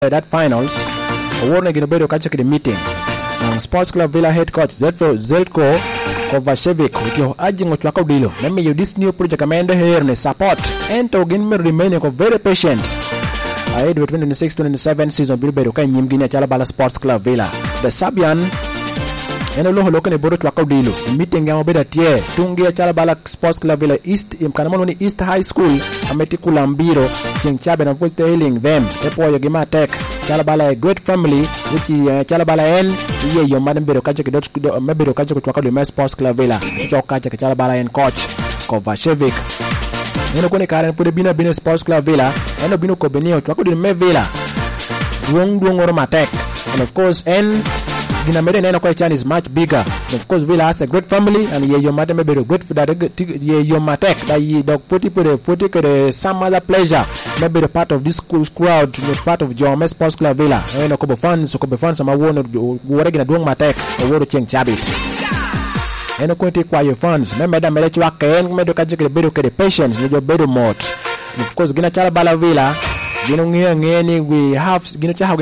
that finals awuono gino bedo kacha kidi meeting Sports Club Villa head coach Zeljko Kovacevic utio ajingo chwaka udilo nemiyo this new project amende here support and to gin me remaining very patient ahead with 26-27 season bilbedo ka nyim gini achala bala Sports Club Villa the Sabian eno loho lokane bodo chwaka udilo meeting ya mobeda tie tungi achala bala Sports Club Villa East imkanamono ni East High School ameti kulambiro chingchabe na voice telling them epo yo gima tech chala bala a great family which chala bala en ye yo madam bedo kache kido mebedo kache kuchwaka udilo Sports Club Villa choka kache chala bala en coach Kovacevic eno kone karen pude bina Sports Club Villa eno bino kobenio chwaka udilo me Villa duong oro matek and of course en gina mede neno kwa chan is much bigger and of course Villa has a great family and ye yo madam bedo great for that ye yo matek that ye dog put some other pleasure maybe the part of this school crowd part of Jome Sports Club Villa eno ko fans ama wono wore gina duong matek woro cheng chabit eno ko ti kwa yo fans meda mede chwa ken medo kaje ke bedo ke patience ni jo bedo mot of course gina chala bala Villa gino ngeni we have gino cha